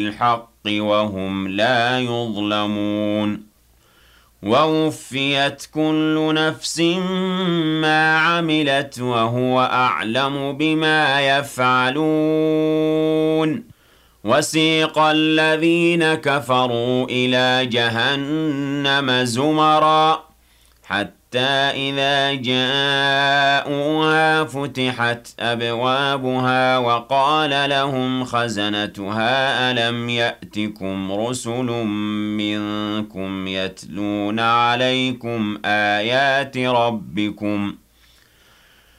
الحق وهم لا يظلمون ووفيت كل نفس ما عملت وهو أعلم بما يفعلون وسيق الذين كفروا إلى جهنم زمرًا حتى إذا جاءوها فتحت أبوابها وقال لهم خزنتها ألم يأتكم رسل منكم يتلون عليكم آيات ربكم